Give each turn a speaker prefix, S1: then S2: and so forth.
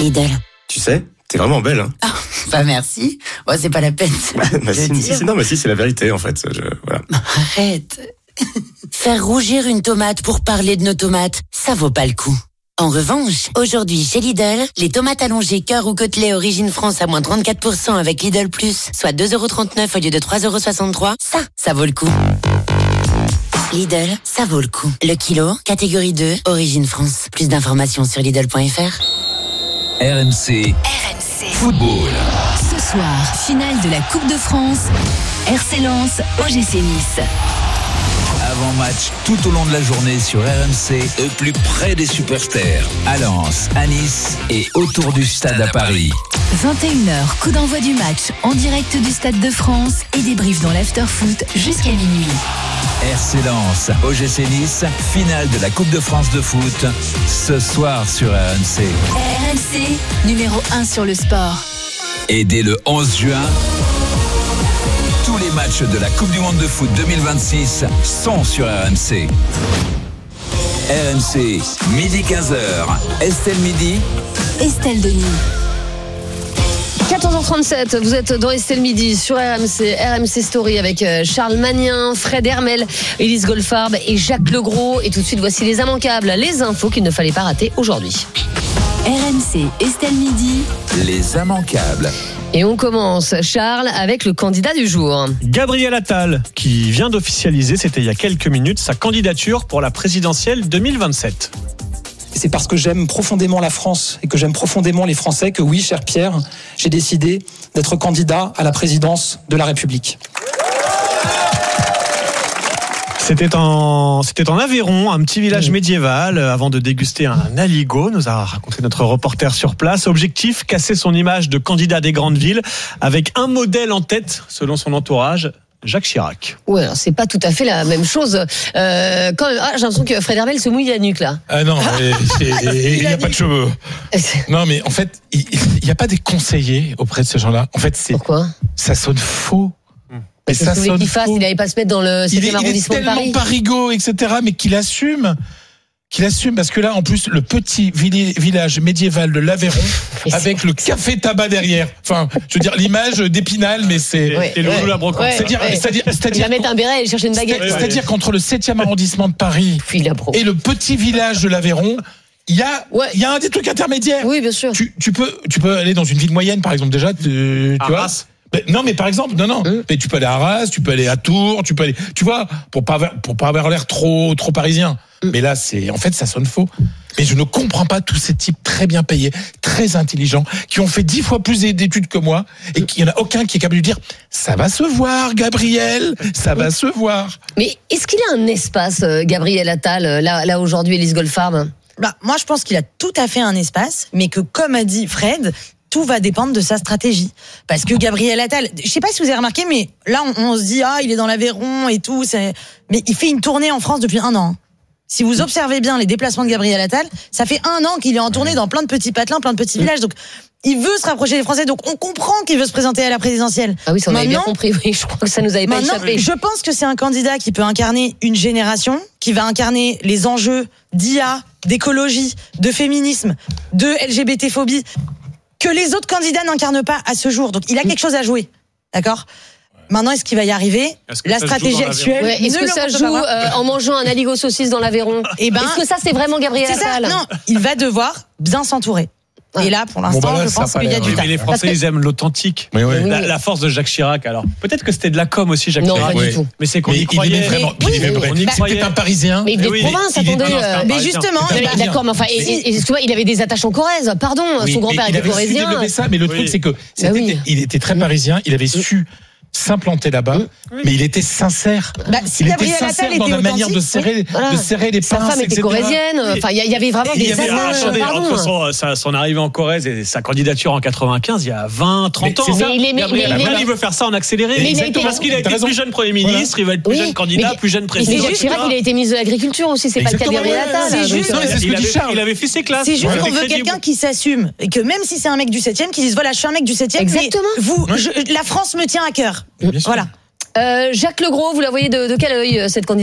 S1: Lidl.
S2: Tu sais, t'es vraiment belle, hein.
S1: Ah, bah merci. Bon, c'est pas la peine.
S2: Si, c'est la vérité, en fait. Voilà.
S1: Arrête. Faire rougir une tomate pour parler de nos tomates, ça vaut pas le coup. En revanche, aujourd'hui chez Lidl, les tomates allongées cœur ou côtelets origine France à moins 34% avec Lidl Plus, soit 2,39€ au lieu de 3,63€, ça vaut le coup. Lidl, ça vaut le coup. Le kilo, catégorie 2, origine France. Plus d'informations sur Lidl.fr.
S3: RMC Football.
S4: Ce soir, finale de la Coupe de France, RC Lens, OGC Nice.
S3: Avant-match tout au long de la journée sur RMC, au plus près des supporters, à Lens, à Nice et autour du stade à Paris.
S4: 21h, coup d'envoi du match en direct du Stade de France et débrief dans l'after-foot jusqu'à minuit.
S3: RC Lens, OGC Nice, finale de la Coupe de France de foot, ce soir sur RMC.
S4: RMC, numéro 1 sur le sport.
S3: Et dès le 11 juin, tous les matchs de la Coupe du Monde de foot 2026 sont sur RMC. RMC, midi 15h. Estelle Midi.
S4: Estelle Denis.
S5: 14h37, vous êtes dans Estelle Midi sur RMC Story avec Charles Magnin, Fred Hermel, Élise Goldfarb et Jacques Legros. Et tout de suite, voici les immanquables, les infos qu'il ne fallait pas rater aujourd'hui.
S4: RMC Estelle Midi.
S3: Les immanquables.
S5: Et on commence, Charles, avec le candidat du jour.
S6: Gabriel Attal, qui vient d'officialiser, c'était il y a quelques minutes, sa candidature pour la présidentielle 2027.
S7: C'est parce que j'aime profondément la France et que j'aime profondément les Français que oui, cher Pierre, j'ai décidé d'être candidat à la présidence de la République.
S6: C'était en Aveyron, un petit village médiéval, avant de déguster un aligot, nous a raconté notre reporter sur place. Objectif, casser son image de candidat des grandes villes avec un modèle en tête, selon son entourage, Jacques Chirac.
S5: Ouais, alors c'est pas tout à fait la même chose. Quand même, j'ai l'impression que Fred Hermel se mouille la nuque là.
S8: Ah non, il n'y a pas de cheveux. Non, mais en fait, il n'y a pas des conseillers auprès de ces gens-là. En fait,
S5: Pourquoi ?
S8: Ça sonne faux.
S5: Mais ça sonne faux. Il n'allait pas se mettre dans le 7e arrondissement de Paris.
S8: Il est tellement parigot, etc., mais qu'il assume parce que là, en plus, le petit village médiéval de l'Aveyron, avec le café tabac derrière. Enfin, je veux dire, l'image d'Épinal, mais c'est...
S6: Et le la brocante.
S8: C'est-à-dire,
S5: il va mettre un béret et chercher une baguette.
S8: C'est-à-dire qu'entre le 7e arrondissement de Paris et le petit village de l'Aveyron, il y a un des trucs intermédiaires.
S5: Oui, bien sûr.
S8: Tu peux aller dans une ville moyenne, par exemple, déjà, tu vois. Non, mais par exemple, mais tu peux aller à Arras, tu peux aller à Tours, tu peux aller, tu vois, pour pas avoir l'air trop parisien. Mais là, en fait, ça sonne faux. Mais je ne comprends pas tous ces types très bien payés, très intelligents, qui ont fait 10 fois plus d'études que moi, et qu'il n'y en a aucun qui est capable de dire, ça va se voir, Gabriel, ça va se voir.
S5: Mais est-ce qu'il a un espace, Gabriel Attal, là aujourd'hui, Élise Goldfarb?
S9: Moi, je pense qu'il a tout à fait un espace, mais que, comme a dit Fred, tout va dépendre de sa stratégie. Parce que Gabriel Attal, je sais pas si vous avez remarqué, mais là, on se dit, il est dans l'Aveyron et tout, mais il fait une tournée en France depuis 1 an. Si vous observez bien les déplacements de Gabriel Attal, ça fait 1 an qu'il est en tournée dans plein de petits patelins, plein de petits villages. Donc, il veut se rapprocher des Français. Donc, on comprend qu'il veut se présenter à la présidentielle.
S5: Ah oui, ça on avait bien compris. Oui, je crois que ça nous avait pas échappé.
S9: Je pense que c'est un candidat qui peut incarner une génération, qui va incarner les enjeux d'IA, d'écologie, de féminisme, de LGBT-phobie, que les autres candidats n'incarnent pas à ce jour. Donc, il a quelque chose à jouer. D'accord ? Maintenant, est-ce qu'il va y arriver ? La stratégie actuelle.
S5: Est-ce que ça joue en mangeant un aligot saucisse dans l'Aveyron ? Est-ce que ça, c'est vraiment Gabriel Attal ?
S9: Non, il va devoir bien s'entourer. Et là, pour l'instant, je pense qu'il y a du temps.
S6: Mais les Français, ils aiment l'authentique. La force de Jacques Chirac. Alors, peut-être que c'était de la com aussi, Jacques Chirac.
S5: Non, pas du tout.
S6: Mais c'est qu'on y croyait.
S8: Il aimait vraiment. C'était un Parisien.
S5: Mais il est de province, attendez.
S9: Mais justement.
S5: D'accord, mais enfin, il avait des attaches en Corrèze. Pardon, son grand-père était corrézien.
S8: Mais le truc, c'est que il était très parisien. Il avait su s'implanter là-bas, mais il était sincère.
S9: Si Gabriel Attal était
S8: dans la manière
S9: authentique,
S8: de serrer les pinces,
S5: sa femme était corrézienne. Enfin, il y avait vraiment des attaches.
S6: Entre son arrivée en Corrèze et sa candidature en 95, il y a 20-30 ans. Gabriel Attal, il veut faire ça en accéléré. Parce qu'il a été plus jeune Premier ministre, il va être plus jeune candidat, plus jeune président.
S5: Mais Jacques Chirac, il a été ministre de l'Agriculture aussi, c'est pas le cas de Gabriel Attal.
S6: Il avait fait ses classes.
S9: C'est juste qu'on veut quelqu'un qui s'assume. Et que même si c'est un mec du 7e, qui dise voilà, je suis un mec du 7e.
S5: Exactement.
S9: La France me tient à cœur. Voilà.
S5: Jacques Legros, vous la voyez de quel œil, cette candidature ?